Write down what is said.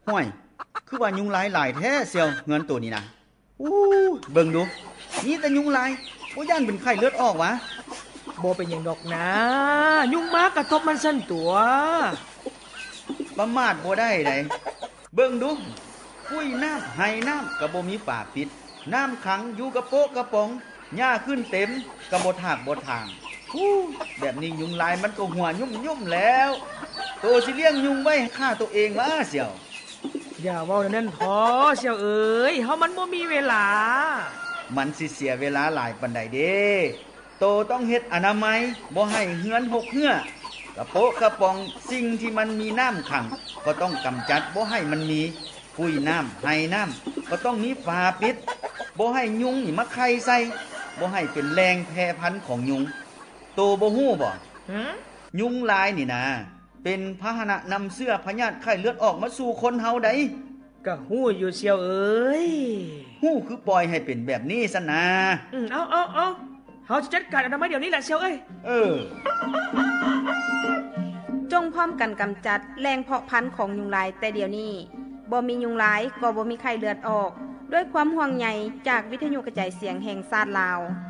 ห้วยคือว่ายุงลายหลายแท้เสี่ยวเงินตัวนี้นะอู้เบิ่งดูนี่แต่ยุงลายบ่ย่านเป็นไข้เลือดออกวะบ่เป็นหยังดอกนะยุงมากระทบมันสั่นตัวประมาทบ่ได้ไดเบิ่งดูกุ้ยน้ำไห้น้ำก็บ่มีฝาปิดน้ำขังอยู่กระโปะกระป๋องหญ้าขึ้นเต็มก็บ่ถากบ่ทางแบบนี้ยุงลายมันก็หัวยุ่มๆแล้วโตสิเลี้ยงยุงไว้ฆ่าตัวเองวะเสี่ยวอย่าเว้านั่นพอเสี่ยวเอ๋ยเฮามันบ่มีเวลามันสิเสียเวลาหลายปานใดเด้โตต้องเฮ็ดอนามัยบ่ให้เหือนหกเหือกระโปะกระป๋องสิ่งที่มันมีน้ำขังก็ต้องกำจัดบ่ให้มันมีปุ้ยน้ำไห้น้ำก็ต้องมีฝาปิดบ่ให้ยุงนี่มาไข่ใส่บ่ให้เป็นแรงแพร่พันธุ์ของยุงโตบ่ฮู้บ่ยุงลายนี่นะเป็นพาหนะนำเสื้อพยาธิไข้เลือดออกมาสู่คนเฮาได้ก็ฮู้อยู่เสี่ยวเอ๋ยฮู้คือปล่อยให้เป็นแบบนี้ซะนะเอาเฮาจะจัดการอนามัยเดี๋ยวนี้แหละเสี่ยวเอ้ยจงพร้อมกันกำจัดแรงเพาะพันธุ์ของยุงลายแต่เดี๋ยวนี้บ่มียุงลายก็บ่มีไข้เลือดออกด้วยความห่วงใยจากวิทยุกระจายเสียงแห่งชาติลาว